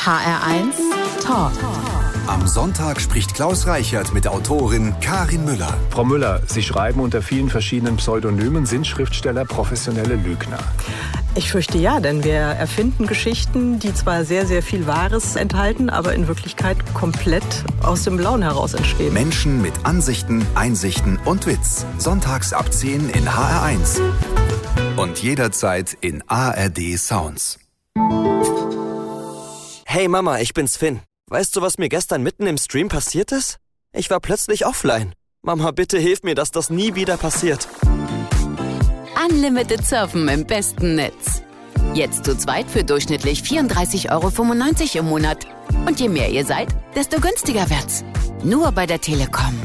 HR1 Talk. Am Sonntag spricht Klaus Reichert mit der Autorin Karin Müller. Frau Müller, Sie schreiben unter vielen verschiedenen Pseudonymen, sind Schriftsteller professionelle Lügner? Ich fürchte ja, denn wir erfinden Geschichten, die zwar sehr, sehr viel Wahres enthalten, aber in Wirklichkeit komplett aus dem Blauen heraus entstehen. Menschen mit Ansichten, Einsichten und Witz. Sonntags ab 10 in HR1. Und jederzeit in ARD Sounds. Hey Mama, ich bin's Finn. Weißt du, was mir gestern mitten im Stream passiert ist? Ich war plötzlich offline. Mama, bitte hilf mir, dass das nie wieder passiert. Unlimited Surfen im besten Netz. Jetzt zu zweit für durchschnittlich 34,95 € im Monat. Und je mehr ihr seid, desto günstiger wird's. Nur bei der Telekom.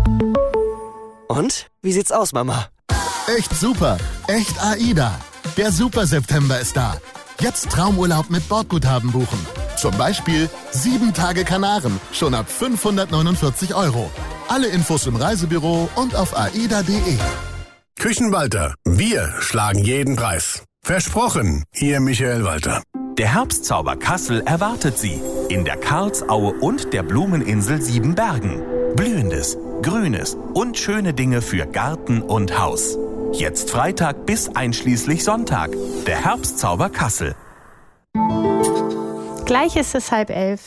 Und? Wie sieht's aus, Mama? Echt super. Echt AIDA. Der Super September ist da. Jetzt Traumurlaub mit Bordguthaben buchen. Zum Beispiel 7 Tage Kanaren, schon ab 549 €. Alle Infos im Reisebüro und auf aida.de. Küchenwalter, wir schlagen jeden Preis. Versprochen, Ihr Michael Walter. Der Herbstzauber Kassel erwartet Sie in der Karlsaue und der Blumeninsel Siebenbergen. Blühendes, Grünes und schöne Dinge für Garten und Haus. Jetzt Freitag bis einschließlich Sonntag. Der Herbstzauber Kassel. Gleich ist es 10:30.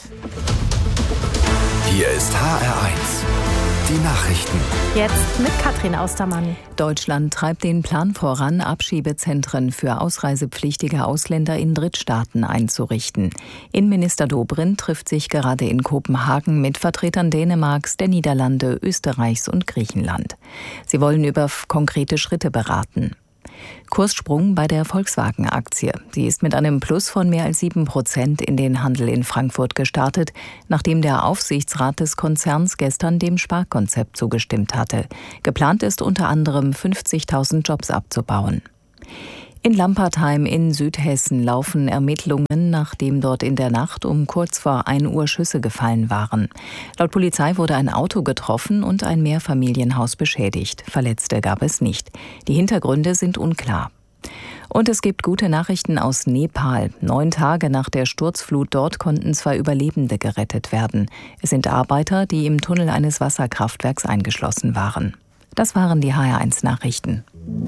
Hier ist HR1. Die Nachrichten. Jetzt mit Katrin Austermann. Deutschland treibt den Plan voran, Abschiebezentren für ausreisepflichtige Ausländer in Drittstaaten einzurichten. Innenminister Dobrindt trifft sich gerade in Kopenhagen mit Vertretern Dänemarks, der Niederlande, Österreichs und Griechenland. Sie wollen über konkrete Schritte beraten. Kurssprung bei der Volkswagen-Aktie. Sie ist mit einem Plus von mehr als 7% in den Handel in Frankfurt gestartet, nachdem der Aufsichtsrat des Konzerns gestern dem Sparkonzept zugestimmt hatte. Geplant ist unter anderem 50.000 Jobs abzubauen. In Lampertheim in Südhessen laufen Ermittlungen, nachdem dort in der Nacht um kurz vor 1 Uhr Schüsse gefallen waren. Laut Polizei wurde ein Auto getroffen und ein Mehrfamilienhaus beschädigt. Verletzte gab es nicht. Die Hintergründe sind unklar. Und es gibt gute Nachrichten aus Nepal. 9 Tage nach der Sturzflut dort konnten 2 Überlebende gerettet werden. Es sind Arbeiter, die im Tunnel eines Wasserkraftwerks eingeschlossen waren. Das waren die HR1-Nachrichten.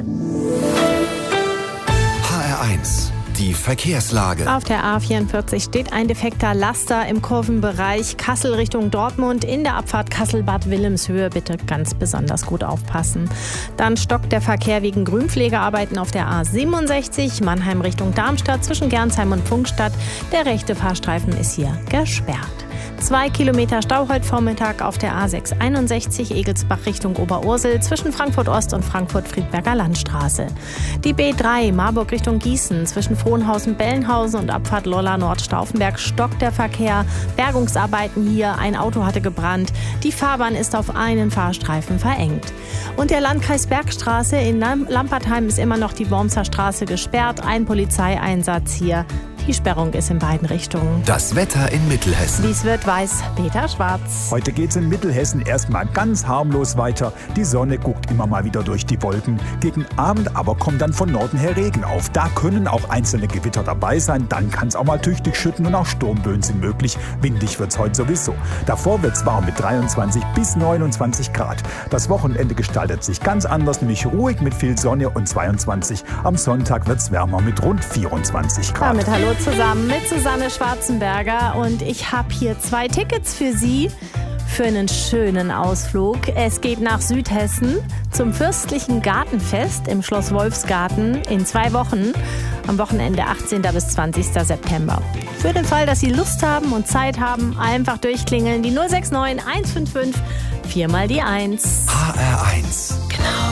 HR1, die Verkehrslage. Auf der A44 steht ein defekter Laster im Kurvenbereich Kassel Richtung Dortmund. In der Abfahrt Kassel-Bad Wilhelmshöhe bitte ganz besonders gut aufpassen. Dann stockt der Verkehr wegen Grünpflegearbeiten auf der A67 Mannheim Richtung Darmstadt zwischen Gernsheim und Pfungstadt. Der rechte Fahrstreifen ist hier gesperrt. 2 Kilometer Stau heute Vormittag auf der A661 Egelsbach Richtung Oberursel zwischen Frankfurt Ost und Frankfurt-Friedberger Landstraße. Die B3 Marburg Richtung Gießen zwischen Frohnhausen-Bellenhausen und Abfahrt Lolla-Nord-Stauffenberg stockt der Verkehr. Bergungsarbeiten hier, ein Auto hatte gebrannt. Die Fahrbahn ist auf einen Fahrstreifen verengt. Und der Landkreis Bergstraße in Lampertheim ist immer noch die Wormser Straße gesperrt. Ein Polizeieinsatz hier. Die Sperrung ist in beiden Richtungen. Das Wetter in Mittelhessen. Wie es wird, weiß Peter Schwarz. Heute geht's in Mittelhessen erstmal ganz harmlos weiter. Die Sonne guckt immer mal wieder durch die Wolken. Gegen Abend aber kommt dann von Norden her Regen auf. Da können auch einzelne Gewitter dabei sein. Dann kann es auch mal tüchtig schütten und auch Sturmböen sind möglich. Windig wird's heute sowieso. Davor wird's warm mit 23 bis 29 Grad. Das Wochenende gestaltet sich ganz anders, nämlich ruhig mit viel Sonne und 22. Am Sonntag wird's wärmer mit rund 24 Grad. Damit hallo zusammen mit Susanne Schwarzenberger und ich habe hier 2 Tickets für Sie für einen schönen Ausflug. Es geht nach Südhessen zum Fürstlichen Gartenfest im Schloss Wolfsgarten in 2 Wochen, am Wochenende 18. bis 20. September. Für den Fall, dass Sie Lust haben und Zeit haben, einfach durchklingeln, die 069 155 4 mal die 1. HR1, genau